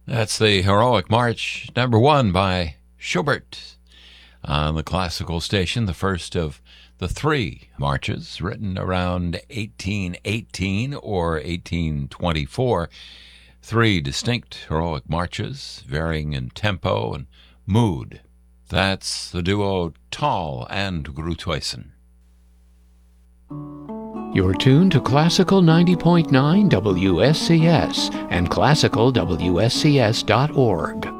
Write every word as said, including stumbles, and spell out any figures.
That's the Heroic March, number one by Schubert on the classical station, the first of the three marches written around eighteen eighteen or eighteen twenty-four. Three distinct heroic marches, varying in tempo and mood. That's the duo Tal and Gruithuisen. You're tuned to Classical ninety point nine W S C S and classical W S C S dot org.